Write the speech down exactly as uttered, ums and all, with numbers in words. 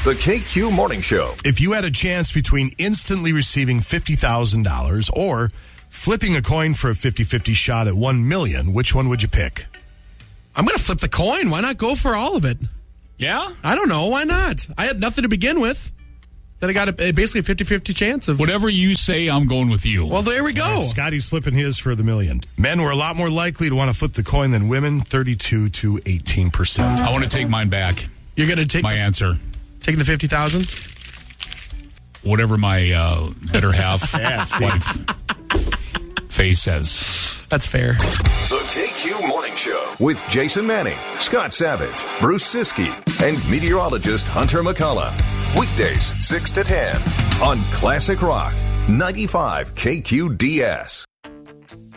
The K Q Morning Show. If you had a chance between instantly receiving fifty thousand dollars or flipping a coin for a fifty-fifty shot at one million dollars, which one would you pick? I'm going to flip the coin. Why not go for all of it? Yeah? I don't know. Why not? I had nothing to begin with. Then I got a, basically a fifty-fifty chance of... Whatever you say, I'm going with you. Well, there we go. Right, Scotty's flipping his for the million. Men were a lot more likely to want to flip the coin than women, thirty-two to eighteen percent. I want to take mine back. You're going to take... My the, answer. Taking the fifty thousand? Whatever my uh, better half Yeah, see. wife face says. That's fair. The K Q Morning Show with Jason Manning, Scott Savage, Bruce Siskey, and meteorologist Hunter McCullough. Weekdays, six to ten on Classic Rock, ninety-five K Q D S.